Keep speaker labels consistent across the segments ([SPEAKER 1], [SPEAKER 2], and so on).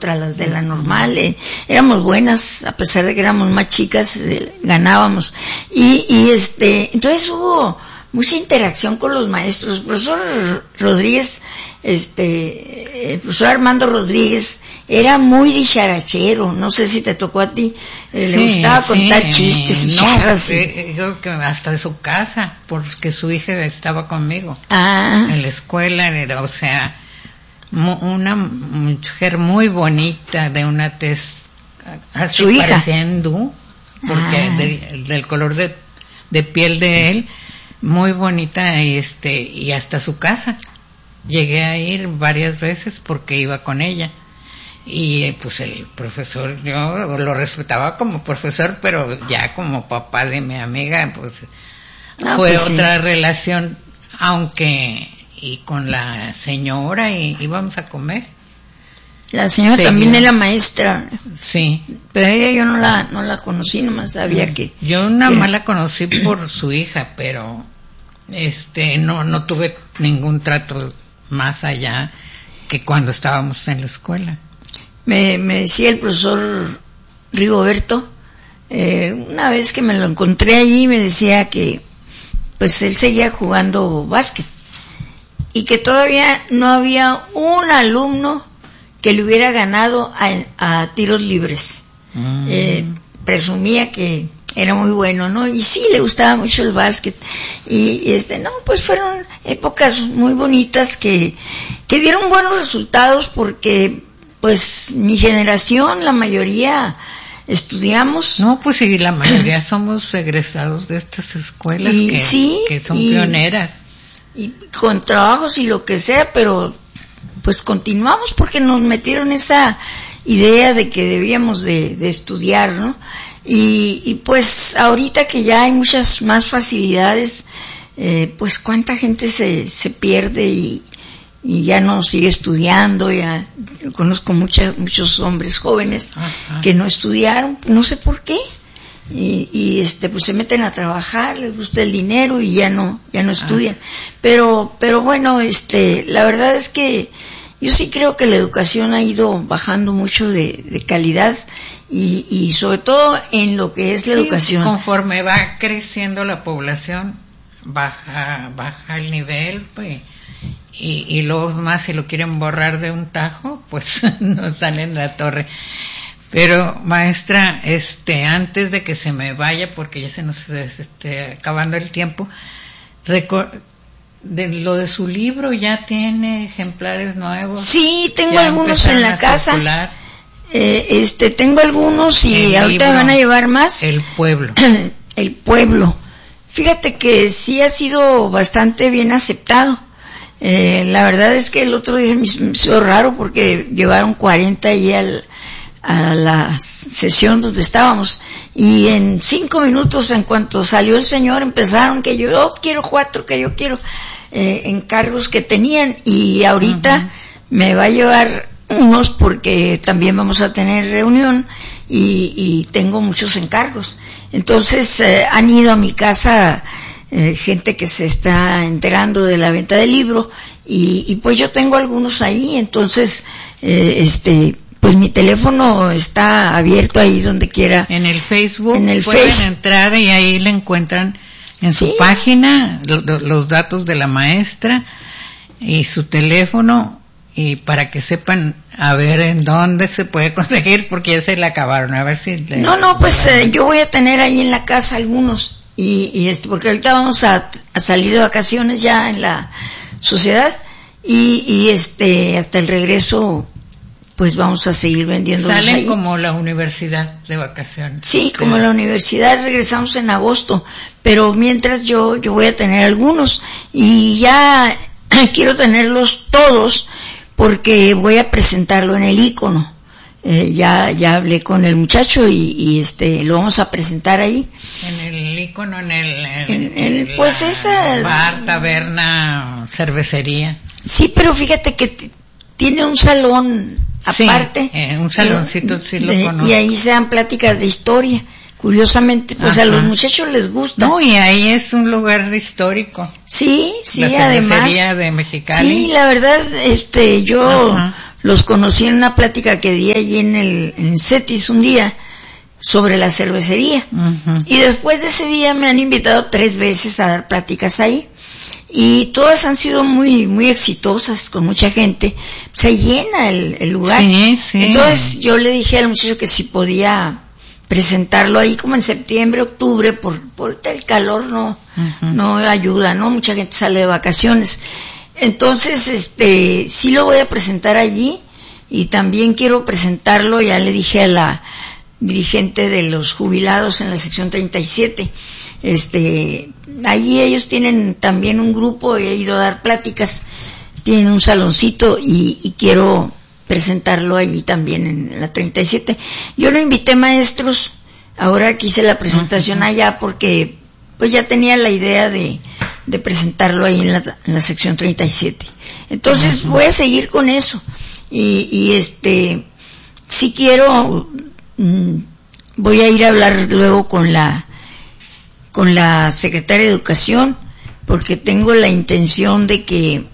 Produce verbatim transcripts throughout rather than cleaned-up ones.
[SPEAKER 1] contra las de la normal, eh, éramos buenas, a pesar de que éramos más chicas, eh, ganábamos. Y, y este, entonces hubo mucha interacción con los maestros. El profesor Rodríguez, este, el profesor Armando Rodríguez, era muy dicharachero, no sé si te tocó a ti, eh, sí, le gustaba sí, contar chistes y
[SPEAKER 2] no,
[SPEAKER 1] charras.
[SPEAKER 2] Eh, yo que hasta de su casa, porque su hija estaba conmigo
[SPEAKER 1] ah.
[SPEAKER 2] en la escuela, era, o sea, una mujer muy bonita, de una tez así
[SPEAKER 1] su hija
[SPEAKER 2] parecía hindú, porque
[SPEAKER 1] ah.
[SPEAKER 2] de, del color de, de piel de él, muy bonita, y este, y hasta su casa llegué a ir varias veces porque iba con ella. Y pues el profesor, yo lo respetaba como profesor, pero ya como papá de mi amiga, pues no, fue pues otra sí. relación, aunque y con la señora y íbamos a comer.
[SPEAKER 1] La señora Seguía. También era maestra.
[SPEAKER 2] Sí.
[SPEAKER 1] Pero ella yo no la no la conocí, nomás sabía que...
[SPEAKER 2] Yo nada más la conocí por su hija, pero este no no tuve ningún trato más allá que cuando estábamos en la escuela.
[SPEAKER 1] Me, me decía el profesor Rigoberto, eh, una vez que me lo encontré allí, me decía que pues él seguía jugando básquet y que todavía no había un alumno que le hubiera ganado a, a tiros libres. Mm. Eh, presumía que era muy bueno, ¿no? Y sí, le gustaba mucho el básquet. Y, y este, no, pues fueron épocas muy bonitas que, que dieron buenos resultados porque pues mi generación, la mayoría estudiamos.
[SPEAKER 2] No, pues sí, la mayoría somos egresados de estas escuelas
[SPEAKER 1] y,
[SPEAKER 2] que,
[SPEAKER 1] sí,
[SPEAKER 2] que son
[SPEAKER 1] y,
[SPEAKER 2] pioneras.
[SPEAKER 1] Y con trabajos y lo que sea, pero pues continuamos porque nos metieron esa idea de que debíamos de, de estudiar, ¿no? Y, y pues ahorita que ya hay muchas más facilidades, eh, pues cuánta gente se, se pierde y y ya no sigue estudiando. Ya yo conozco mucha, muchos hombres jóvenes Ajá. que no estudiaron, no sé por qué, y, y este pues se meten a trabajar, les gusta el dinero y ya no ya no estudian. Ajá. pero pero bueno, este la verdad es que yo sí creo que la educación ha ido bajando mucho de, de calidad y, y sobre todo en lo que es la sí, educación.
[SPEAKER 2] Conforme va creciendo la población, baja baja el nivel, pues. Y, y luego más si lo quieren borrar de un tajo, pues no están en la torre. Pero maestra, este, antes de que se me vaya, porque ya se nos esté acabando el tiempo, recor- de lo de su libro, ¿ya tiene ejemplares nuevos?
[SPEAKER 1] Sí, tengo algunos en la casa. Eh, este, tengo algunos y el ahorita libro, me van a llevar más.
[SPEAKER 2] El pueblo.
[SPEAKER 1] El pueblo. Fíjate que sí ha sido bastante bien aceptado. Eh, la verdad es que el otro día me hizo raro porque llevaron cuarenta ahí al, a la sesión donde estábamos y en cinco minutos, en cuanto salió el señor, empezaron que yo oh, quiero cuatro, que yo quiero eh, encargos que tenían y ahorita uh-huh. me va a llevar unos porque también vamos a tener reunión y, y tengo muchos encargos. Entonces eh, han ido a mi casa Eh, gente que se está enterando de la venta del libro y, y pues yo tengo algunos ahí, entonces eh, este pues mi teléfono está abierto ahí donde quiera.
[SPEAKER 2] En el Facebook
[SPEAKER 1] en el
[SPEAKER 2] pueden
[SPEAKER 1] face.
[SPEAKER 2] entrar y ahí le encuentran en su ¿Sí? página lo, los datos de la maestra y su teléfono y para que sepan a ver en dónde se puede conseguir porque ya se le acabaron, a ver si le,
[SPEAKER 1] no no pues eh, yo voy a tener ahí en la casa algunos. Y, y este, porque ahorita vamos a, a salir de vacaciones ya en la sociedad y, y este, hasta el regreso, pues vamos a seguir vendiendo.
[SPEAKER 2] Salen
[SPEAKER 1] ahí.
[SPEAKER 2] Como la universidad de vacaciones.
[SPEAKER 1] Sí, como la universidad regresamos en agosto, pero mientras yo, yo voy a tener algunos y ya quiero tenerlos todos porque voy a presentarlo en el Ícono. Eh, ya ya hablé con el muchacho y, y este lo vamos a presentar ahí
[SPEAKER 2] en el Ícono, en el, en,
[SPEAKER 1] en, en el pues esa
[SPEAKER 2] bar, taberna, cervecería.
[SPEAKER 1] Sí, pero fíjate que t- tiene un salón aparte.
[SPEAKER 2] Sí, eh, un saloncito, sí lo
[SPEAKER 1] eh,
[SPEAKER 2] conozco.
[SPEAKER 1] Y ahí se dan pláticas de historia. Curiosamente, pues Ajá. a los muchachos les gusta.
[SPEAKER 2] No, y ahí es un lugar histórico.
[SPEAKER 1] Sí, sí,
[SPEAKER 2] la
[SPEAKER 1] además.
[SPEAKER 2] La cervecería de Mexicali.
[SPEAKER 1] Sí, la verdad, este, yo Ajá. los conocí en una plática que di allí en el en CETIS un día sobre la cervecería. Uh-huh. Y después de ese día me han invitado tres veces a dar pláticas ahí. Y todas han sido muy muy exitosas, con mucha gente. Se llena el, el lugar.
[SPEAKER 2] Sí, sí.
[SPEAKER 1] Entonces yo le dije al muchacho que si podía presentarlo ahí como en septiembre, octubre, por, por el calor no, uh-huh. no ayuda, ¿no? Mucha gente sale de vacaciones. Entonces, este, sí lo voy a presentar allí y también quiero presentarlo, ya le dije a la dirigente de los jubilados en la sección treinta y siete, este, allí ellos tienen también un grupo, he ido a dar pláticas, tienen un saloncito y, y quiero presentarlo allí también en la treinta y siete. Yo no invité maestros, ahora que hice la presentación uh-huh. allá porque pues ya tenía la idea de, de presentarlo ahí en la, en la sección treinta y siete. Entonces uh-huh. voy a seguir con eso y, y este, si quiero, mm, voy a ir a hablar luego con la con la secretaria de Educación porque tengo la intención de que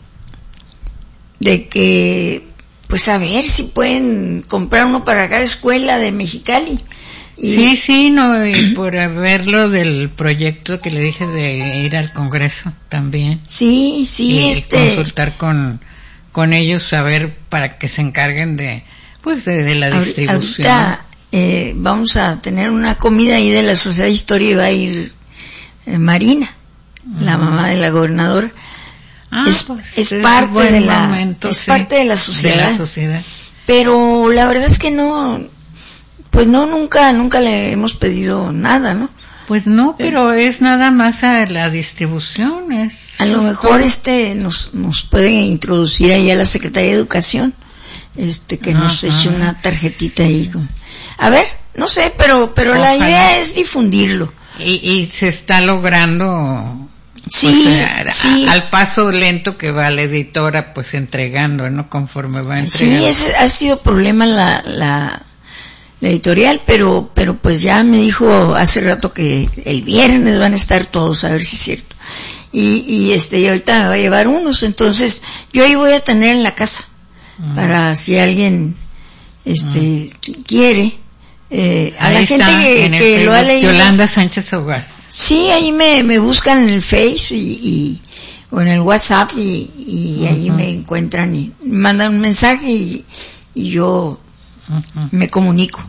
[SPEAKER 1] de que pues a ver si pueden comprar uno para cada escuela de Mexicali.
[SPEAKER 2] Y sí, sí, no, y por verlo del proyecto que le dije de ir al Congreso también.
[SPEAKER 1] Sí, sí,
[SPEAKER 2] y
[SPEAKER 1] este.
[SPEAKER 2] consultar con, con ellos, saber para que se encarguen de, pues de, de la distribución.
[SPEAKER 1] Ahorita, eh, vamos a tener una comida ahí de la Sociedad de Historia y va a ir eh, Marina, uh-huh. la mamá de la gobernadora.
[SPEAKER 2] Ah,
[SPEAKER 1] es,
[SPEAKER 2] pues,
[SPEAKER 1] es parte
[SPEAKER 2] es
[SPEAKER 1] de la
[SPEAKER 2] momento,
[SPEAKER 1] es
[SPEAKER 2] sí,
[SPEAKER 1] parte de la sociedad.
[SPEAKER 2] de la sociedad.
[SPEAKER 1] Pero la verdad es que no, pues no, nunca, nunca le hemos pedido nada, ¿no?
[SPEAKER 2] Pues no, pero es nada más a la distribución. Es
[SPEAKER 1] a lo mejor todo. este nos nos pueden introducir ahí a la Secretaría de Educación, este que Ajá. nos eche una tarjetita ahí. Con, a ver, no sé, pero pero Ojalá. la idea es difundirlo.
[SPEAKER 2] Y, y se está logrando.
[SPEAKER 1] Sí,
[SPEAKER 2] pues,
[SPEAKER 1] sí.
[SPEAKER 2] A, al paso lento que va la editora pues entregando, ¿no? Conforme va entregando.
[SPEAKER 1] Sí, ese ha sido problema la, la, la editorial, pero, pero pues ya me dijo hace rato que el viernes van a estar todos, a ver si es cierto. Y, y este, y ahorita me va a llevar unos, entonces yo ahí voy a tener en la casa, uh-huh. para si alguien, este, uh-huh. quiere, eh, a
[SPEAKER 2] ahí
[SPEAKER 1] la gente que,
[SPEAKER 2] en el
[SPEAKER 1] que lo ha leído.
[SPEAKER 2] Yolanda Sánchez Hogar.
[SPEAKER 1] Sí, ahí me, me buscan en el Face y, y o en el WhatsApp y, y uh-huh. ahí me encuentran y me mandan un mensaje y, y yo uh-huh. me comunico.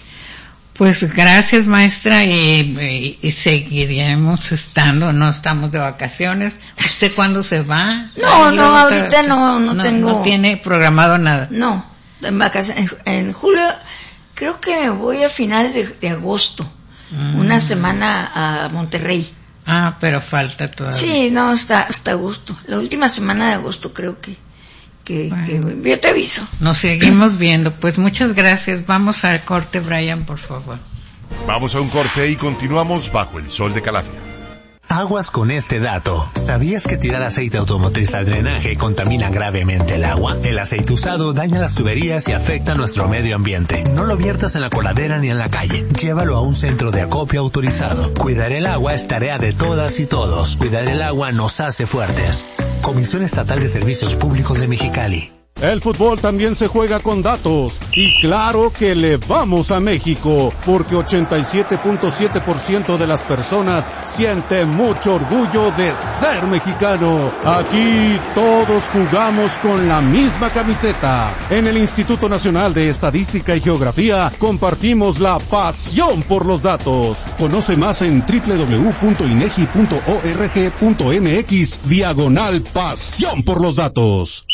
[SPEAKER 2] Pues gracias, maestra, y, y, y seguiremos estando, no estamos de vacaciones. ¿Usted cuándo se va?
[SPEAKER 1] No, no, no ahorita no, no, no tengo.
[SPEAKER 2] No tiene programado nada.
[SPEAKER 1] No, en vacaciones, en, en julio creo que me voy a finales de, de agosto. Una semana a Monterrey.
[SPEAKER 2] Ah, pero falta todavía.
[SPEAKER 1] Sí, no, hasta hasta agosto. La última semana de agosto creo que que, bueno. que yo te aviso.
[SPEAKER 2] Nos seguimos viendo. Pues muchas gracias. Vamos al corte, Brian, por favor.
[SPEAKER 3] Vamos a un corte y continuamos bajo el sol de Calafia.
[SPEAKER 4] Aguas con este dato. ¿Sabías que tirar aceite automotriz al drenaje contamina gravemente el agua? El aceite usado daña las tuberías y afecta nuestro medio ambiente. No lo viertas en la coladera ni en la calle. Llévalo a un centro de acopio autorizado. Cuidar el agua es tarea de todas y todos. Cuidar el agua nos hace fuertes. Comisión Estatal de Servicios Públicos de Mexicali.
[SPEAKER 5] El fútbol también se juega con datos, y claro que le vamos a México, porque ochenta y siete punto siete por ciento de las personas sienten mucho orgullo de ser mexicano. Aquí todos jugamos con la misma camiseta. En el Instituto Nacional de Estadística y Geografía compartimos la pasión por los datos. Conoce más en doble u doble u doble u punto inegi punto org punto mx diagonal pasión por los datos.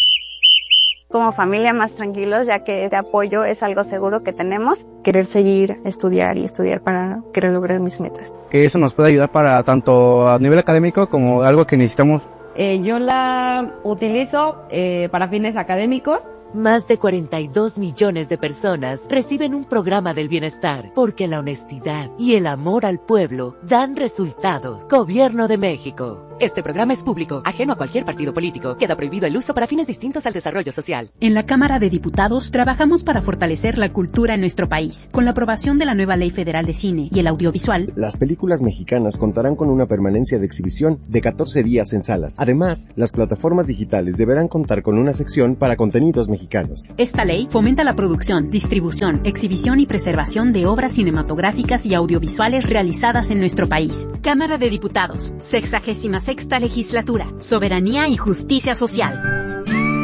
[SPEAKER 6] Como familia más tranquilos, ya que este apoyo es algo seguro que tenemos.
[SPEAKER 7] Querer seguir, estudiar y estudiar para querer lograr mis metas.
[SPEAKER 8] Que eso nos puede ayudar para tanto a nivel académico como algo que necesitamos.
[SPEAKER 9] Eh, yo la utilizo eh, para fines académicos.
[SPEAKER 10] Más de cuarenta y dos millones de personas reciben un programa del bienestar porque la honestidad y el amor al pueblo dan resultados. Gobierno de México. Este programa es público, ajeno a cualquier partido político. Queda prohibido el uso para fines distintos al desarrollo social.
[SPEAKER 11] En la Cámara de Diputados trabajamos para fortalecer la cultura en nuestro país. Con la aprobación de la nueva Ley Federal de Cine y el audiovisual,
[SPEAKER 12] las películas mexicanas contarán con una permanencia de exhibición de catorce días en salas. Además, las plataformas digitales deberán contar con una sección para contenidos mexicanos.
[SPEAKER 11] Esta ley fomenta la producción, distribución, exhibición y preservación de obras cinematográficas y audiovisuales realizadas en nuestro país. Cámara de Diputados, sexagésima sexta legislatura, soberanía y justicia social.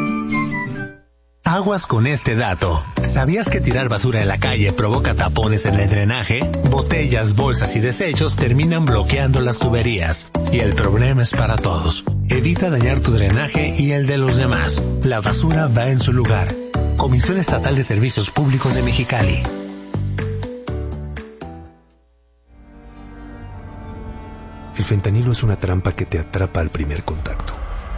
[SPEAKER 4] Aguas con este dato. ¿Sabías que tirar basura en la calle provoca tapones en el drenaje? Botellas, bolsas y desechos terminan bloqueando las tuberías. Y el problema es para todos. Evita dañar tu drenaje y el de los demás. La basura va en su lugar. Comisión Estatal de Servicios Públicos de Mexicali.
[SPEAKER 13] El fentanilo es una trampa que te atrapa al primer contacto.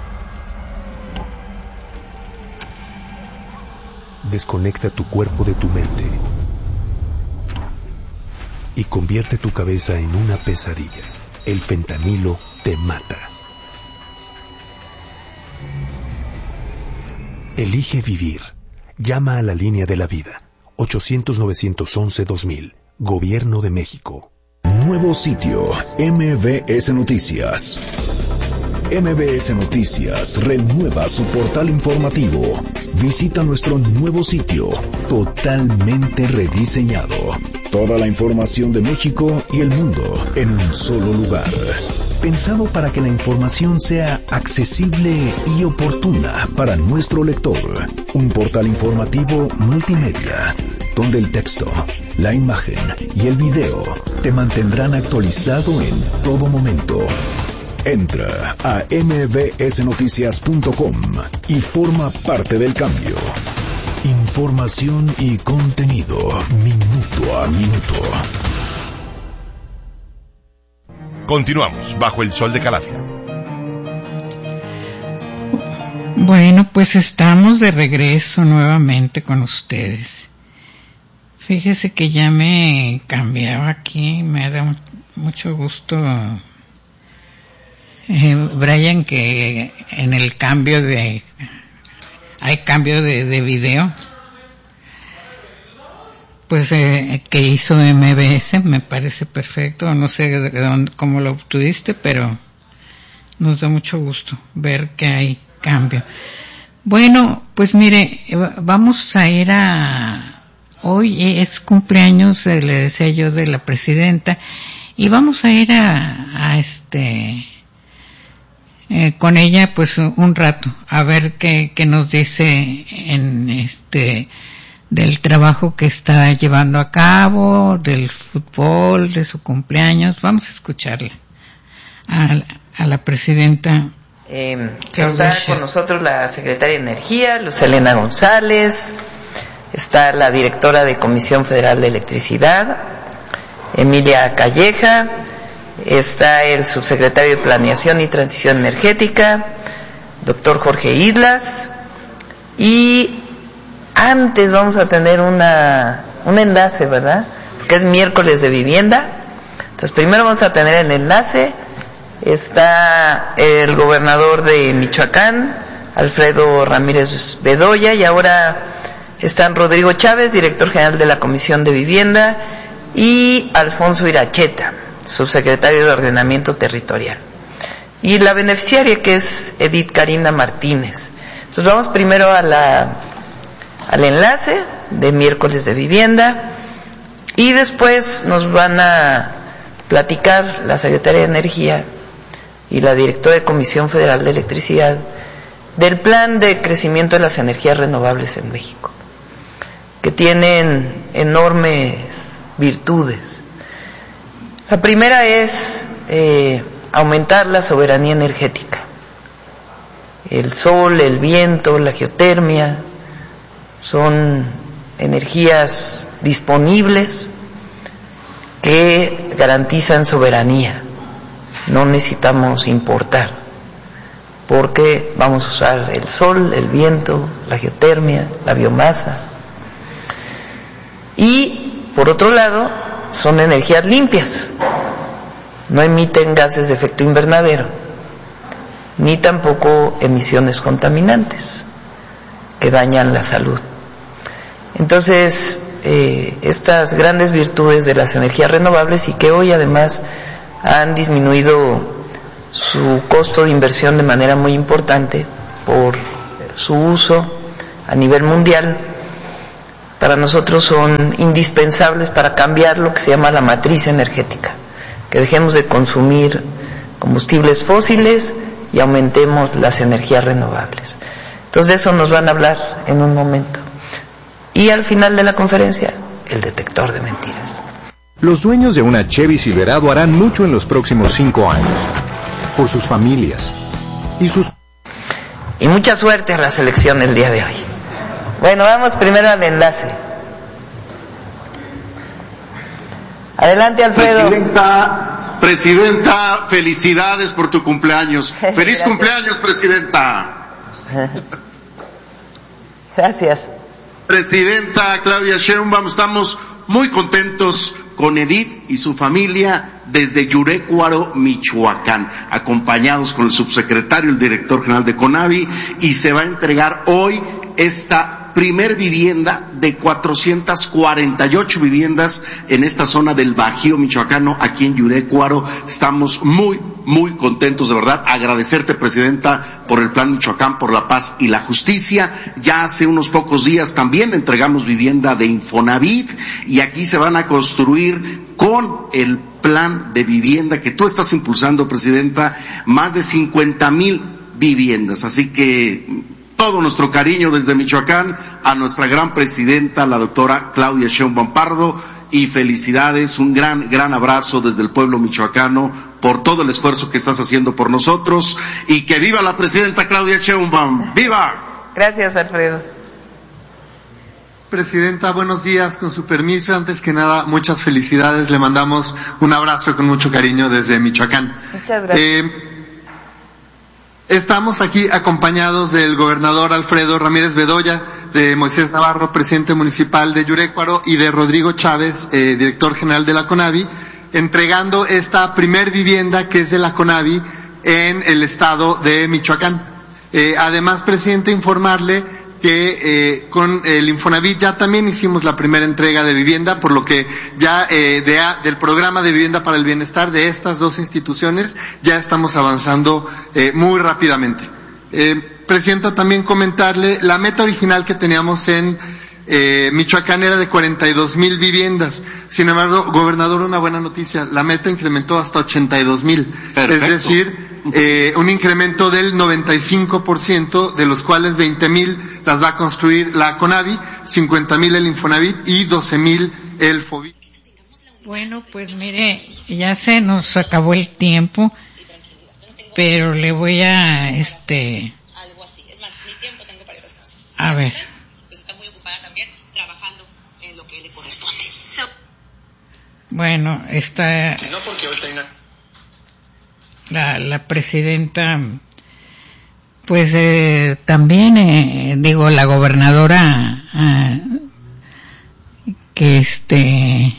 [SPEAKER 13] Desconecta tu cuerpo de tu mente y convierte tu cabeza en una pesadilla. El fentanilo te mata. Elige vivir. Llama a la línea de la vida. ochocientos, novecientos once, dos mil. Gobierno de México.
[SPEAKER 14] Nuevo sitio, M B S Noticias. M B S Noticias renueva su portal informativo. Visita nuestro nuevo sitio, totalmente rediseñado. Toda la información de México y el mundo en un solo lugar. Pensado para que la información sea accesible y oportuna para nuestro lector. Un portal informativo multimedia, donde el texto, la imagen y el video te mantendrán actualizado en todo momento. Entra a m b s noticias punto com y forma parte del cambio. Información y contenido, minuto a minuto.
[SPEAKER 3] Continuamos bajo el sol de Calafia.
[SPEAKER 2] Bueno, pues estamos de regreso nuevamente con ustedes. Fíjese que ya me cambiaba aquí, me da mucho gusto, eh, Brian, que en el cambio de, hay cambio de, de video, pues eh, que hizo M B S, me parece perfecto, no sé de dónde, cómo lo obtuviste, pero nos da mucho gusto ver que hay cambio. Bueno, pues mire, vamos a ir a... Hoy es cumpleaños, eh, le decía yo, de la presidenta, y vamos a ir a, a este, eh, con ella pues un rato, a ver qué, qué nos dice en este, del trabajo que está llevando a cabo, del fútbol, de su cumpleaños. Vamos a escucharla, a, a la presidenta.
[SPEAKER 15] Eh, está con nosotros la secretaria de Energía, Luz Helena González. Está la directora de Comisión Federal de Electricidad, Emilia Calleja. Está el subsecretario de Planeación y Transición Energética, doctor Jorge Islas. Y antes vamos a tener una un enlace, ¿verdad? Porque es miércoles de vivienda. Entonces primero vamos a tener el enlace. Está el gobernador de Michoacán, Alfredo Ramírez Bedoya, y ahora están Rodrigo Chávez, director general de la Comisión de Vivienda, y Alfonso Iracheta, subsecretario de Ordenamiento Territorial. Y la beneficiaria, que es Edith Karina Martínez. Entonces vamos primero a la, al enlace de miércoles de vivienda, y después nos van a platicar la secretaria de Energía y la directora de Comisión Federal de Electricidad del plan de crecimiento de las energías renovables en México, que tienen enormes virtudes. La primera es eh, aumentar la soberanía energética. El sol, el viento, la geotermia son energías disponibles que garantizan soberanía. No necesitamos importar, porque vamos a usar el sol, el viento, la geotermia, la biomasa. Y, por otro lado, son energías limpias, no emiten gases de efecto invernadero ni tampoco emisiones contaminantes que dañan la salud. Entonces, eh, estas grandes virtudes de las energías renovables, y que hoy además han disminuido su costo de inversión de manera muy importante por su uso a nivel mundial, para nosotros son indispensables para cambiar lo que se llama la matriz energética, que dejemos de consumir combustibles fósiles y aumentemos las energías renovables. Entonces de eso nos van a hablar en un momento. Y al final de la conferencia, el detector de mentiras.
[SPEAKER 16] Los dueños de una Chevy Silverado harán mucho en los próximos cinco años, por sus familias y sus...
[SPEAKER 15] Y mucha suerte a la selección el día de hoy. Bueno, vamos primero al enlace. Adelante, Alfredo.
[SPEAKER 17] Presidenta, Presidenta, felicidades por tu cumpleaños. Feliz Gracias. Cumpleaños, Presidenta.
[SPEAKER 15] Gracias.
[SPEAKER 17] Presidenta Claudia Sheinbaum, estamos muy contentos con Edith y su familia desde Yurecuaro, Michoacán, acompañados con el subsecretario, el director general de CONAVI, y se va a entregar hoy esta primer vivienda de cuatrocientas cuarenta y ocho viviendas en esta zona del Bajío michoacano, aquí en Yurecuaro. Estamos muy, muy contentos, de verdad. Agradecerte, Presidenta, por el Plan Michoacán por la Paz y la Justicia. Ya hace unos pocos días también entregamos vivienda de Infonavit, y aquí se van a construir con el plan de vivienda que tú estás impulsando, Presidenta, más de cincuenta mil viviendas. Así que todo nuestro cariño desde Michoacán a nuestra gran presidenta, la doctora Claudia Sheinbaum Pardo, y felicidades, un gran, gran abrazo desde el pueblo michoacano por todo el esfuerzo que estás haciendo por nosotros, y que viva la presidenta Claudia Sheinbaum. ¡Viva!
[SPEAKER 15] Gracias, Alfredo.
[SPEAKER 18] Presidenta, buenos días, con su permiso, antes que nada, muchas felicidades, le mandamos un abrazo con mucho cariño desde Michoacán.
[SPEAKER 15] Muchas gracias. Eh,
[SPEAKER 18] Estamos aquí acompañados del gobernador Alfredo Ramírez Bedoya, de Moisés Navarro, presidente municipal de Yurecuaro, y de Rodrigo Chávez, eh, director general de la CONAVI, entregando esta primer vivienda que es de la CONAVI en el estado de Michoacán. Eh, además, presidente, informarle que eh, con el Infonavit ya también hicimos la primera entrega de vivienda, por lo que ya eh, de, del programa de vivienda para el bienestar de estas dos instituciones ya estamos avanzando eh, muy rápidamente. Eh, Presidenta, también comentarle, la meta original que teníamos en eh, Michoacán era de cuarenta y dos mil viviendas. Sin embargo, gobernador, una buena noticia, la meta incrementó hasta ochenta y dos mil. Es decir, eh, un incremento del noventa y cinco por ciento, de los cuales veinte mil las va a construir la CONAVI, cincuenta mil el Infonavit y doce mil el FOVIT.
[SPEAKER 2] Bueno, pues mire, ya se nos acabó el tiempo, pero le voy a, este...
[SPEAKER 19] algo así. Es más, ni tiempo tengo para esas cosas.
[SPEAKER 2] A ver.
[SPEAKER 19] Pues está muy ocupada también trabajando en lo que le corresponde. So...
[SPEAKER 2] Bueno, está...
[SPEAKER 17] No, porque hoy está una...
[SPEAKER 2] La, la presidenta, pues eh, también, eh, digo, la gobernadora, eh, que este,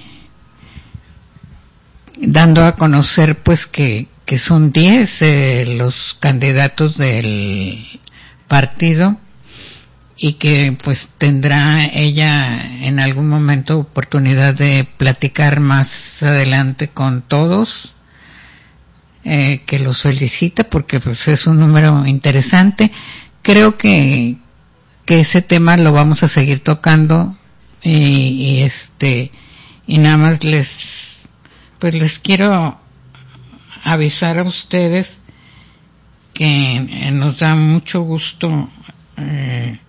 [SPEAKER 2] dando a conocer pues que, que son diez eh, los candidatos del partido, y que pues tendrá ella en algún momento oportunidad de platicar más adelante con todos. Eh, que los felicita porque pues es un número interesante. Creo que que ese tema lo vamos a seguir tocando, y, y este y nada más les pues les quiero avisar a ustedes que eh, nos da mucho gusto eh,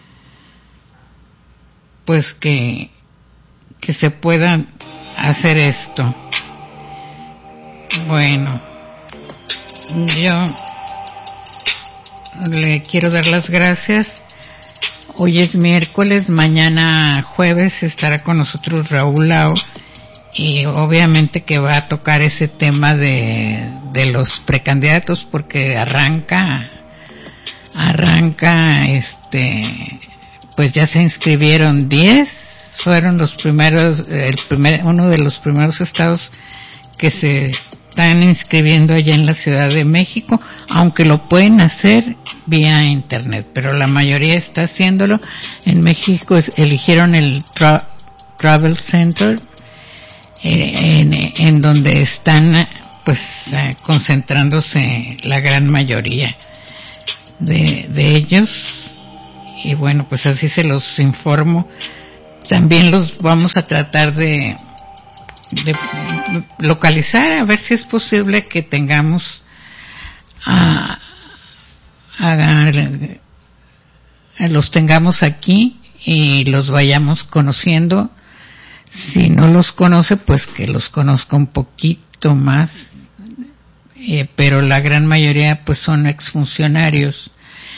[SPEAKER 2] pues que que se pueda hacer esto. Bueno, yo le quiero dar las gracias. Hoy es miércoles, mañana jueves estará con nosotros Raúl Lao, y obviamente que va a tocar ese tema de, de los precandidatos, porque arranca, arranca este, pues ya se inscribieron diez, fueron los primeros, el primer, uno de los primeros estados que se están inscribiendo allá en la Ciudad de México, aunque lo pueden hacer vía internet, pero la mayoría está haciéndolo. En México es, eligieron el tra- Travel Center, eh, en, en donde están pues eh, concentrándose la gran mayoría de, de ellos, y bueno, pues así se los informo. También los vamos a tratar de de localizar, a ver si es posible que tengamos a, a, a los tengamos aquí y los vayamos conociendo. Si no los conoce, pues que los conozca un poquito más, eh, pero la gran mayoría pues son exfuncionarios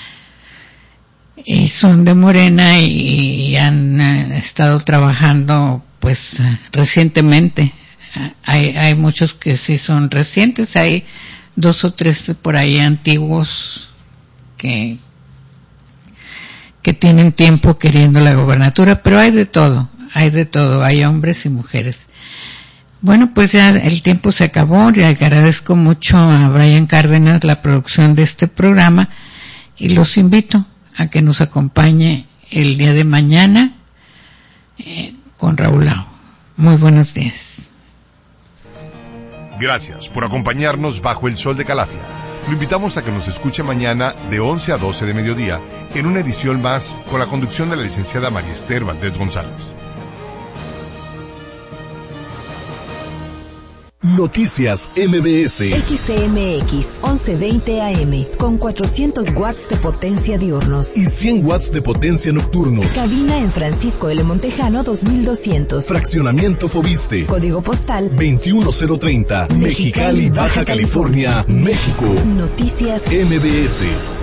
[SPEAKER 2] y son de Morena y, y han uh, estado trabajando pues uh, recientemente. Uh, hay, hay muchos que sí son recientes, hay dos o tres por ahí antiguos que que tienen tiempo queriendo la gobernatura, pero hay de todo, hay de todo, hay hombres y mujeres. Bueno, pues ya el tiempo se acabó. Le agradezco mucho a Brian Cárdenas la producción de este programa y los invito a que nos acompañe el día de mañana eh, con Raúl Lao. Muy buenos días.
[SPEAKER 3] Gracias por acompañarnos bajo el sol de Calafia. Lo invitamos a que nos escuche mañana de once a doce de mediodía en una edición más con la conducción de la licenciada María Esther Valdés González.
[SPEAKER 14] Noticias M B S.
[SPEAKER 20] X C M X once veinte A M con cuatrocientos watts de potencia diurnos
[SPEAKER 14] y cien watts de potencia nocturnos.
[SPEAKER 20] Cabina en Francisco L. Montejano dos mil doscientos.
[SPEAKER 14] Fraccionamiento Fobiste.
[SPEAKER 20] Código postal
[SPEAKER 14] veintiuno cero treinta. Mexicali, Baja California, México.
[SPEAKER 20] Noticias
[SPEAKER 14] M B S.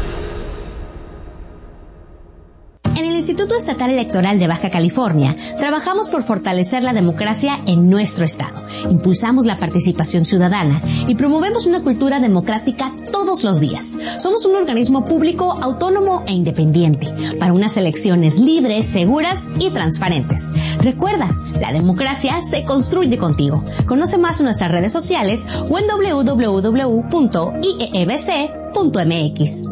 [SPEAKER 21] En el Instituto Estatal Electoral de Baja California, trabajamos por fortalecer la democracia en nuestro estado. Impulsamos la participación ciudadana y promovemos una cultura democrática todos los días. Somos un organismo público, autónomo e independiente para unas elecciones libres, seguras y transparentes. Recuerda, la democracia se construye contigo. Conoce más en nuestras redes sociales o en doble u doble u doble u punto i e e b c punto m x.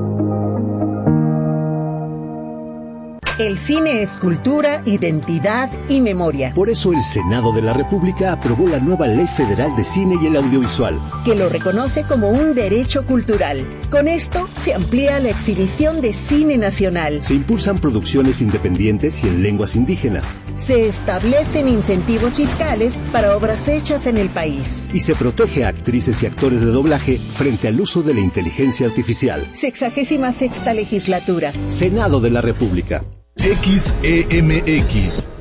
[SPEAKER 22] El cine es cultura, identidad y memoria.
[SPEAKER 23] Por eso el Senado de la República aprobó la nueva Ley Federal de Cine y el Audiovisual,
[SPEAKER 22] que lo reconoce como un derecho cultural. Con esto se amplía la exhibición de cine nacional.
[SPEAKER 23] Se impulsan producciones independientes y en lenguas indígenas.
[SPEAKER 22] Se establecen incentivos fiscales para obras hechas en el país.
[SPEAKER 23] Y se protege a actrices y actores de doblaje frente al uso de la inteligencia artificial.
[SPEAKER 22] Sexagésima sexta legislatura.
[SPEAKER 23] Senado de la República.
[SPEAKER 14] X E M X